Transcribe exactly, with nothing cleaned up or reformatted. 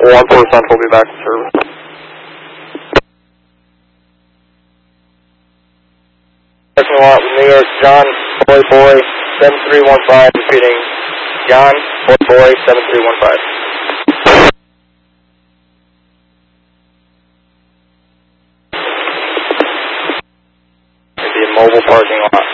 one four Central will be back to service. Parking lot, New York, John, Boy Boy, seven three one five, repeating, John, Boy Boy, seven three one five. Maybe a mobile parking lot.